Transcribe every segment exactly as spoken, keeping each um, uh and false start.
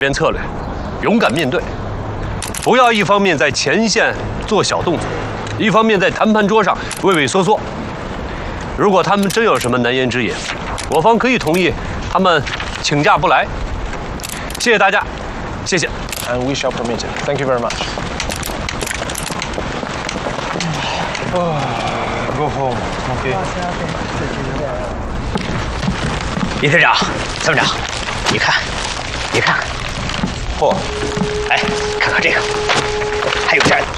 边策略，勇敢面对，不要一方面在前线做小动作，一方面在谈判桌上畏畏缩缩。如果他们真有什么难言之隐，我方可以同意他们请假不来。谢谢大家，谢谢。 And we shall permit it. Thank you very much. Oh, go home. Okay. 李队长，参谋长，你看，你看， 嚯， 哎，看看这个，还有这儿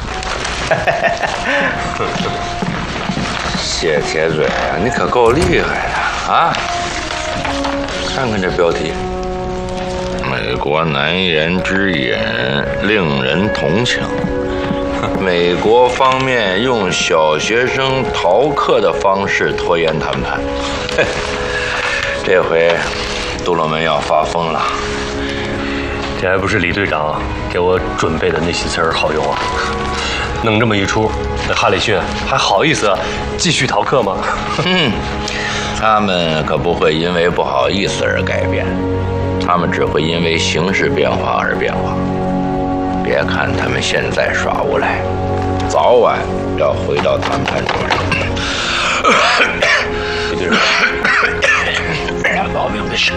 的。 谢铁嘴啊，你可够厉害的啊！看看这标题，美国难言之隐令人同情。美国方面用小学生逃课的方式拖延谈判，这回杜鲁门要发疯了。 这还不是李队长给我准备的那些词儿好用啊！弄这么一出，那哈里逊还好意思继续逃课吗？ 嗯，他们可不会因为不好意思而改变，他们只会因为形势变化而变化。别看他们现在耍无赖，早晚要回到谈判桌上。李队长，毛病没事。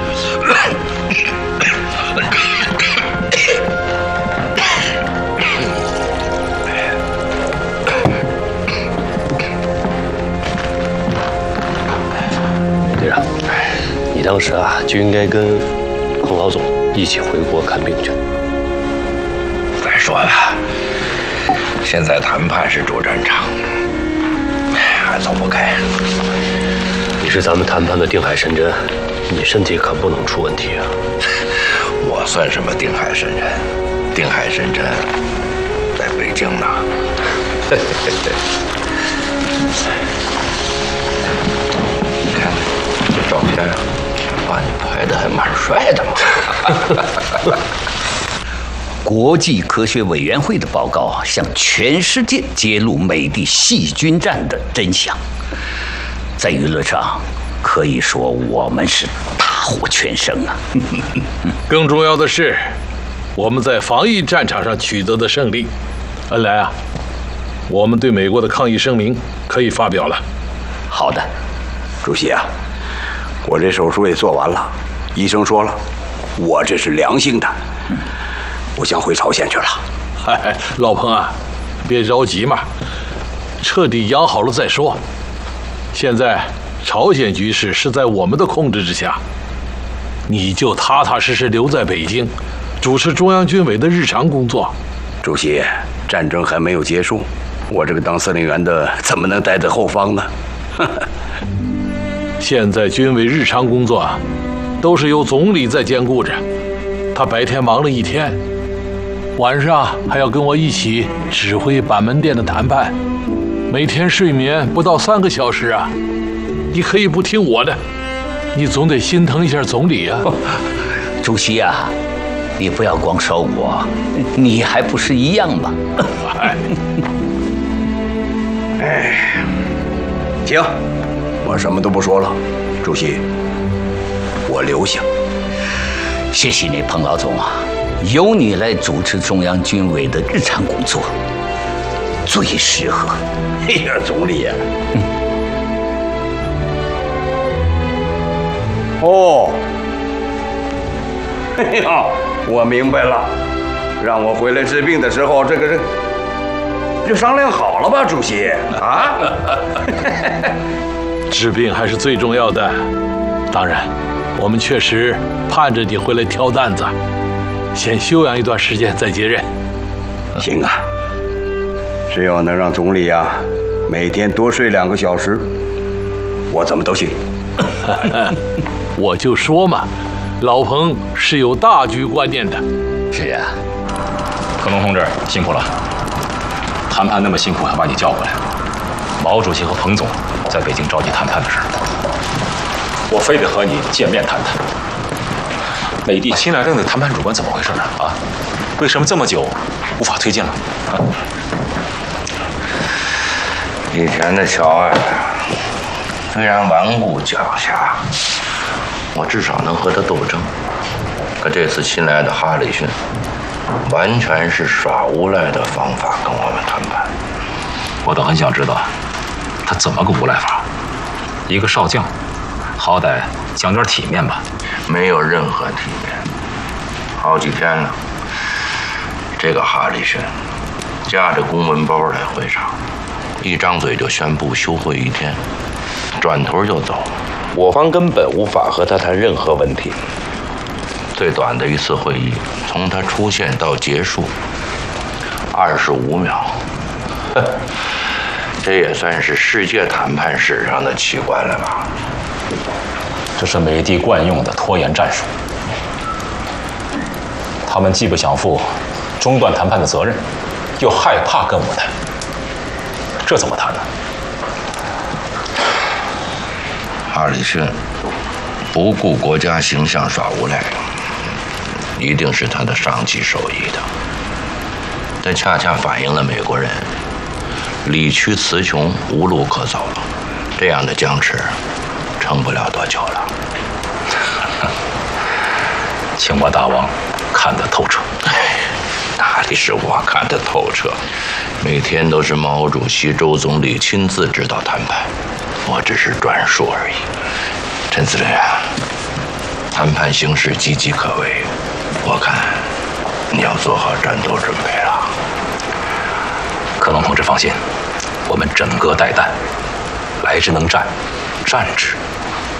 队长，你当时啊就应该跟彭老总一起回国看病去。 再说了，现在谈判是主战场，还走不开。 你是咱们谈判的定海神针，你身体可不能出问题啊！ 我算什么定海神针？定海神针在北京呢。你看这照片，把你拍的还蛮帅的嘛。 国际科学委员会的报告向全世界揭露美帝细菌战的真相，在舆论上可以说我们是大获全胜啊！ 更重要的是，我们在防疫战场上取得的胜利。恩来啊，我们对美国的抗议声明可以发表了。 好的， 主席啊，我这手术也做完了，医生说了，我这是良性的。嗯，我想回朝鲜去了。 嗨，老彭啊，别着急嘛，彻底养好了再说。现在朝鲜局势是在我们的控制之下，你就踏踏实实留在北京，主持中央军委的日常工作。 主席，战争还没有结束，我这个当司令员的怎么能待在后方呢？ 现在军委日常工作啊，都是由总理在兼顾着，他白天忙了一天，晚上还要跟我一起指挥板门店的谈判，每天睡眠不到三个小时啊！你可以不听我的，你总得心疼一下总理啊！ 主席啊，你不要光说我，你还不是一样吗？ 哎，行，我什么都不说了。主席，我留下。 谢谢你，彭老总啊，由你来主持中央军委的日常工作，最适合。 哎呀，总理呀、啊，嗯，哦，哎呀，我明白了，让我回来治病的时候，这个这就商量好了吧，主席啊？ 治病还是最重要的，当然。我们确实盼着你回来挑担子，先休养一段时间再接任。 行啊，只要能让总理啊每天多睡两个小时，我怎么都行。 我就说嘛，老彭是有大局观念的。 是啊， 克隆同志辛苦了，谈判那么辛苦，还把你叫回来。毛主席和彭总在北京召集谈判的事儿，我非得和你见面谈谈。美帝新来任的谈判主管怎么回事呢？啊，为什么这么久无法推进了？啊， 以前的乔啊，虽然顽固狡黠，我至少能和他斗争。 可这次新来的哈里逊，完全是耍无赖的方法跟我们谈判。 我倒很想知道，他怎么个无赖法？一个少将，好歹讲点体面吧。 没有任何体面。好几天了，这个哈里逊夹着公文包来会场，一张嘴就宣布休会一天，转头就走。我方根本无法和他谈任何问题。最短的一次会议，从他出现到结束，二十五秒。这也算是世界谈判史上的奇观了吧？ 这是美帝惯用的拖延战术。他们既不想负中断谈判的责任，又害怕跟我谈，这怎么谈呢？ 哈里逊不顾国家形象耍无赖，一定是他的上级授意的。这恰恰反映了美国人理屈词穷，无路可走了。这样的僵持，撑不了多久了。 请我大王看得透彻。 哪里是我看得透彻？每天都是毛主席、周总理亲自指导谈判，我只是转述而已。陈司令啊，谈判形势岌岌可危，我看你要做好战斗准备了。 克隆同志放心，我们枕戈待旦，来之能战，战之